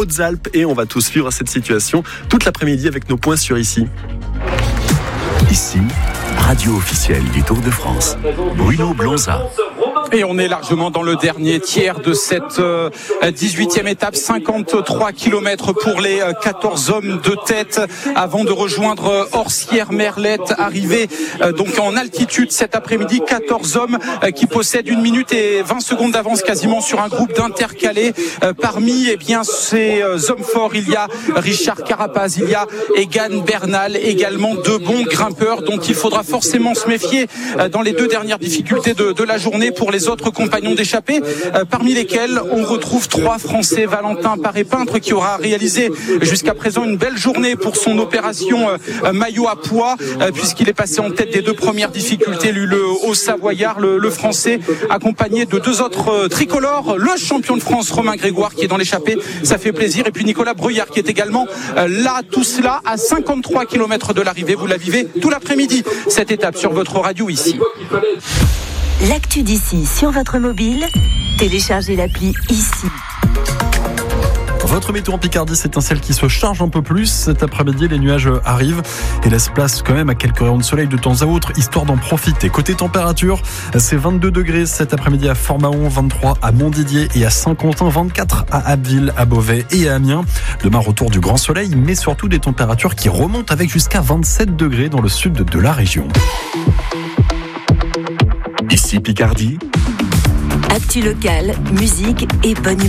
Hautes-Alpes et on va tous suivre cette situation toute l'après-midi avec nos points sur ici. Ici, radio officielle du Tour de France, Bruno Blonza. Et on est largement dans le dernier tiers de cette 18e étape, 53 km pour les 14 hommes de tête avant de rejoindre Orsières-Merlette, arrivé donc en altitude cet après-midi. 14 hommes qui possèdent 1 minute et 20 secondes d'avance quasiment sur un groupe d'intercalés. Parmi ces hommes forts, il y a Richard Carapaz, il y a Egan Bernal, également deux bons grimpeurs dont il faudra forcément se méfier dans les 2 dernières difficultés de la journée pour les autres compagnons d'échappée, parmi lesquels on retrouve 3 Français. Valentin Paré-Peintre qui aura réalisé jusqu'à présent une belle journée pour son opération maillot à pois, puisqu'il est passé en tête des 2 premières difficultés, le Haut-Savoyard, le Français, accompagné de 2 autres tricolores, le champion de France Romain Grégoire qui est dans l'échappée, ça fait plaisir, et puis Nicolas Bruyard qui est également là, tout cela à 53 km de l'arrivée. Vous la vivez tout l'après-midi, cette étape sur votre radio ici. L'actu d'ici sur votre mobile, téléchargez l'appli ici. Votre météo en Picardie, c'est un ciel qui se charge un peu plus. Cet après-midi, les nuages arrivent et laissent place quand même à quelques rayons de soleil de temps à autre, histoire d'en profiter. Côté température, c'est 22 degrés cet après-midi à Fort-Mahon, 23 à Montdidier et à Saint-Quentin, 24 à Abbeville, à Beauvais et à Amiens. Demain, retour du grand soleil, mais surtout des températures qui remontent avec jusqu'à 27 degrés dans le sud de la région. Ici Picardie. Actu locale, musique et bonne